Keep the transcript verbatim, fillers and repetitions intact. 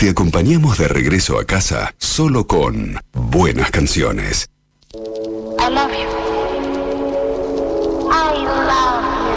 Te acompañamos de regreso a casa solo con buenas canciones.